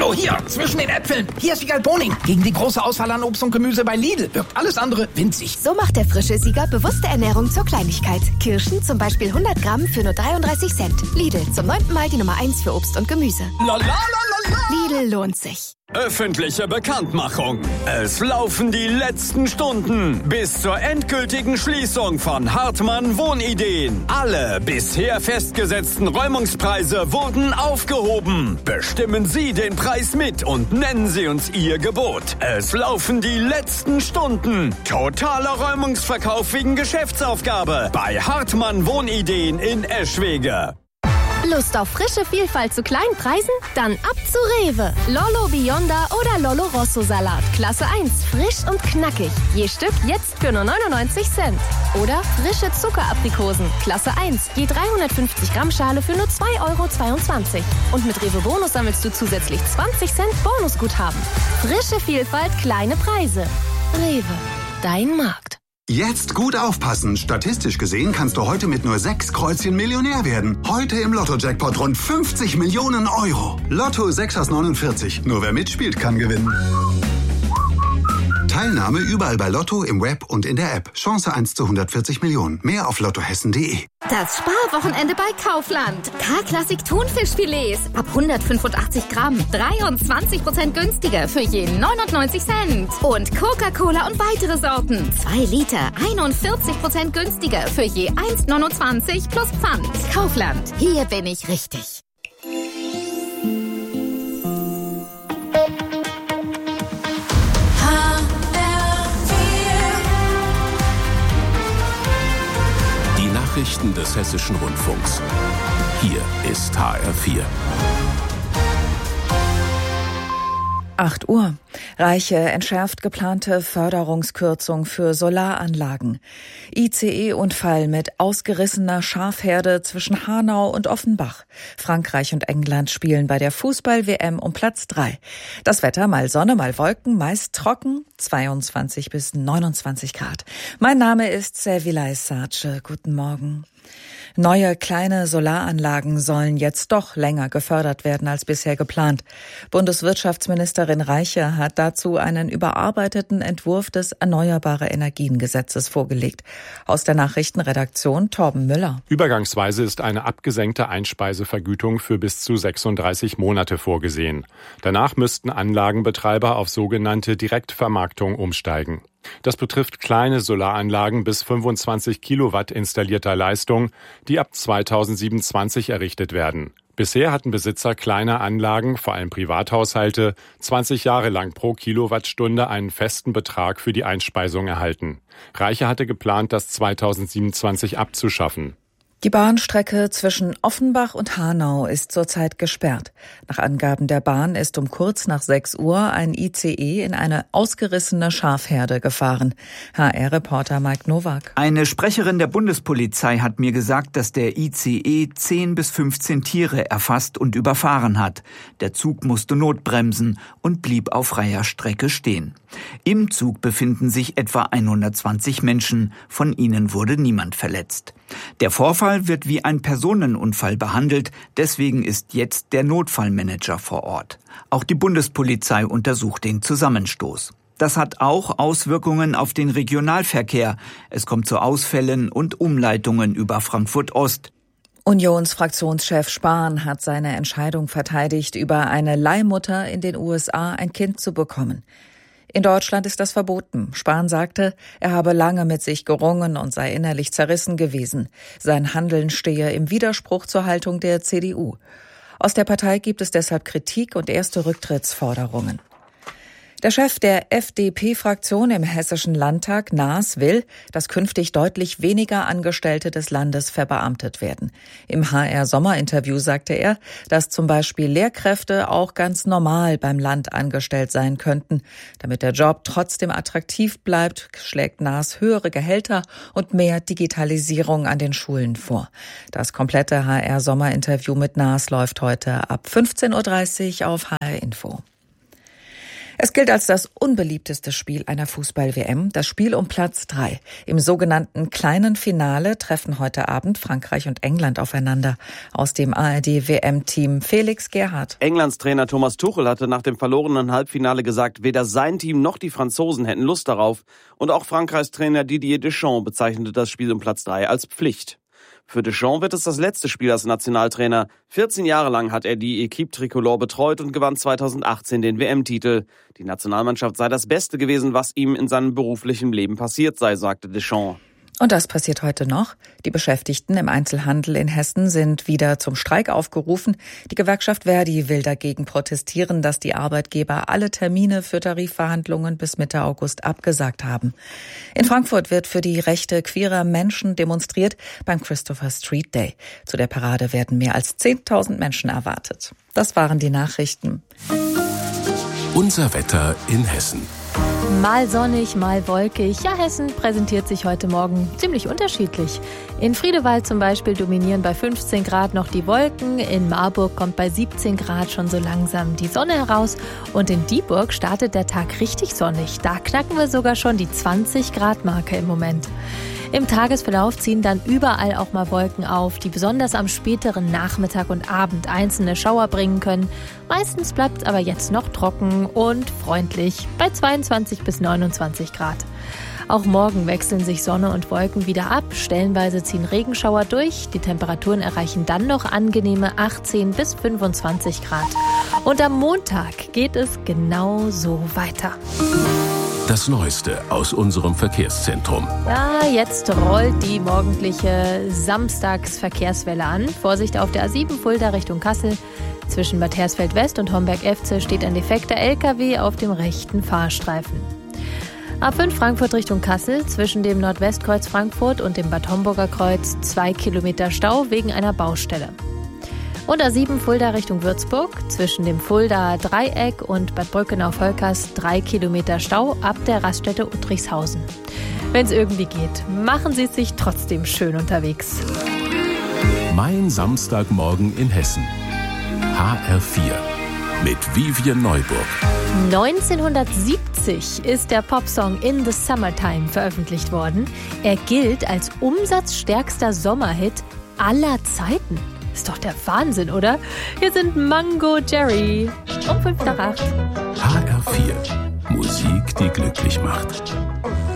So, hier, zwischen den Äpfeln. Hier ist Sieger Boning. Gegen die große Auswahl an Obst und Gemüse bei Lidl wirkt alles andere winzig. So macht der frische Sieger bewusste Ernährung zur Kleinigkeit. Kirschen zum Beispiel 100 Gramm für nur 33 Cent. Lidl, zum 9. Mal die Nummer 1 für Obst und Gemüse. Lidl lohnt sich. Öffentliche Bekanntmachung. Es laufen die letzten Stunden bis zur endgültigen Schließung von Hartmann Wohnideen. Alle bisher festgesetzten Räumungspreise wurden aufgehoben. Bestimmen Sie den Preis mit und nennen Sie uns Ihr Gebot. Es laufen die letzten Stunden. Totaler Räumungsverkauf wegen Geschäftsaufgabe bei Hartmann Wohnideen in Eschwege. Lust auf frische Vielfalt zu kleinen Preisen? Dann ab zu Rewe. Lollo Bionda oder Lollo Rosso Salat. Klasse 1, frisch und knackig. Je Stück jetzt für nur 99 Cent. Oder frische Zuckeraprikosen. Klasse 1, je 350 Gramm Schale für nur 2,22 €. Und mit Rewe Bonus sammelst du zusätzlich 20 Cent Bonusguthaben. Frische Vielfalt, kleine Preise. Rewe, dein Markt. Jetzt gut aufpassen. Statistisch gesehen kannst du heute mit nur 6 Kreuzchen Millionär werden. Heute im Lotto-Jackpot rund 50 Millionen €. Lotto 6 aus 49. Nur wer mitspielt, kann gewinnen. Teilnahme überall bei Lotto, im Web und in der App. Chance 1 zu 140 Millionen. Mehr auf lottohessen.de. Das Sparwochenende bei Kaufland. K-Klassik Thunfischfilets. Ab 185 Gramm. 23% günstiger für je 99 Cent. Und Coca-Cola und weitere Sorten. 2 Liter. 41% günstiger für je 1,29 plus Pfand. Kaufland. Hier bin ich richtig. Nachrichten des Hessischen Rundfunks. Hier ist HR4. 8 Uhr. Reiche entschärft geplante Förderungskürzung für Solaranlagen. ICE-Unfall mit ausgerissener Schafherde zwischen Hanau und Offenbach. Frankreich und England spielen bei der Fußball-WM um Platz 3. Das Wetter mal Sonne, mal Wolken, meist trocken, 22 bis 29 Grad. Mein Name ist Servilay Sace. Guten Morgen. Neue kleine Solaranlagen sollen jetzt doch länger gefördert werden als bisher geplant. Bundeswirtschaftsministerin Reiche hat dazu einen überarbeiteten Entwurf des Erneuerbare-Energien-Gesetzes vorgelegt. Aus der Nachrichtenredaktion Torben Müller. Übergangsweise ist eine abgesenkte Einspeisevergütung für bis zu 36 Monate vorgesehen. Danach müssten Anlagenbetreiber auf sogenannte Direktvermarktung umsteigen. Das betrifft kleine Solaranlagen bis 25 Kilowatt installierter Leistung, die ab 2027 errichtet werden. Bisher hatten Besitzer kleiner Anlagen, vor allem Privathaushalte, 20 Jahre lang pro Kilowattstunde einen festen Betrag für die Einspeisung erhalten. Reiche hatte geplant, das 2027 abzuschaffen. Die Bahnstrecke zwischen Offenbach und Hanau ist zurzeit gesperrt. Nach Angaben der Bahn ist um kurz nach 6 Uhr ein ICE in eine ausgerissene Schafherde gefahren. HR-Reporter Mike Nowak. Eine Sprecherin der Bundespolizei hat mir gesagt, dass der ICE 10 bis 15 Tiere erfasst und überfahren hat. Der Zug musste notbremsen und blieb auf freier Strecke stehen. Im Zug befinden sich etwa 120 Menschen. Von ihnen wurde niemand verletzt. Der Vorfall wird wie ein Personenunfall behandelt, deswegen ist jetzt der Notfallmanager vor Ort. Auch die Bundespolizei untersucht den Zusammenstoß. Das hat auch Auswirkungen auf den Regionalverkehr. Es kommt zu Ausfällen und Umleitungen über Frankfurt Ost. Unionsfraktionschef Spahn hat seine Entscheidung verteidigt, über eine Leihmutter in den USA ein Kind zu bekommen. In Deutschland ist das verboten. Spahn sagte, er habe lange mit sich gerungen und sei innerlich zerrissen gewesen. Sein Handeln stehe im Widerspruch zur Haltung der CDU. Aus der Partei gibt es deshalb Kritik und erste Rücktrittsforderungen. Der Chef der FDP-Fraktion im Hessischen Landtag, Naas, will, dass künftig deutlich weniger Angestellte des Landes verbeamtet werden. Im HR-Sommerinterview sagte er, dass zum Beispiel Lehrkräfte auch ganz normal beim Land angestellt sein könnten. Damit der Job trotzdem attraktiv bleibt, schlägt Naas höhere Gehälter und mehr Digitalisierung an den Schulen vor. Das komplette HR-Sommerinterview mit Naas läuft heute ab 15:30 Uhr auf HR Info. Es gilt als das unbeliebteste Spiel einer Fußball-WM, das Spiel um Platz 3. Im sogenannten kleinen Finale treffen heute Abend Frankreich und England aufeinander. Aus dem ARD-WM-Team Felix Gerhardt. Englands Trainer Thomas Tuchel hatte nach dem verlorenen Halbfinale gesagt, weder sein Team noch die Franzosen hätten Lust darauf. Und auch Frankreichs Trainer Didier Deschamps bezeichnete das Spiel um Platz 3 als Pflicht. Für Deschamps wird es das letzte Spiel als Nationaltrainer. 14 Jahre lang hat er die Équipe Tricolore betreut und gewann 2018 den WM-Titel. Die Nationalmannschaft sei das Beste gewesen, was ihm in seinem beruflichen Leben passiert sei, sagte Deschamps. Und das passiert heute noch. Die Beschäftigten im Einzelhandel in Hessen sind wieder zum Streik aufgerufen. Die Gewerkschaft Verdi will dagegen protestieren, dass die Arbeitgeber alle Termine für Tarifverhandlungen bis Mitte August abgesagt haben. In Frankfurt wird für die Rechte queerer Menschen demonstriert beim Christopher Street Day. Zu der Parade werden mehr als 10.000 Menschen erwartet. Das waren die Nachrichten. Unser Wetter in Hessen. Mal sonnig, mal wolkig. Ja, Hessen präsentiert sich heute Morgen ziemlich unterschiedlich. In Friedewald zum Beispiel dominieren bei 15 Grad noch die Wolken. In Marburg kommt bei 17 Grad schon so langsam die Sonne heraus. Und in Dieburg startet der Tag richtig sonnig. Da knacken wir sogar schon die 20-Grad-Marke im Moment. Im Tagesverlauf ziehen dann überall auch mal Wolken auf, die besonders am späteren Nachmittag und Abend einzelne Schauer bringen können. Meistens bleibt es aber jetzt noch trocken und freundlich bei 22 bis 29 Grad. Auch morgen wechseln sich Sonne und Wolken wieder ab. Stellenweise ziehen Regenschauer durch. Die Temperaturen erreichen dann noch angenehme 18 bis 25 Grad. Und am Montag geht es genau so weiter. Das Neueste aus unserem Verkehrszentrum. Ja, jetzt rollt die morgendliche Samstagsverkehrswelle an. Vorsicht auf der A7 Fulda Richtung Kassel. Zwischen Bad Hersfeld West und Homberg-Efze steht ein defekter LKW auf dem rechten Fahrstreifen. A5 Frankfurt Richtung Kassel. Zwischen dem Nordwestkreuz Frankfurt und dem Bad Homburger Kreuz 2 Kilometer Stau wegen einer Baustelle. Und A7 Fulda Richtung Würzburg, zwischen dem Fulda Dreieck und Bad Brückenau-Volkers 3 Kilometer Stau ab der Raststätte Uttrichshausen. Wenn es irgendwie geht, machen Sie es sich trotzdem schön unterwegs. Mein Samstagmorgen in Hessen. HR4 mit Vivian Neuburg. 1970 ist der Popsong In the Summertime veröffentlicht worden. Er gilt als umsatzstärkster Sommerhit aller Zeiten. Ist doch der Wahnsinn, oder? Hier sind Mango Jerry um 7:55. HR4. Musik, die glücklich macht.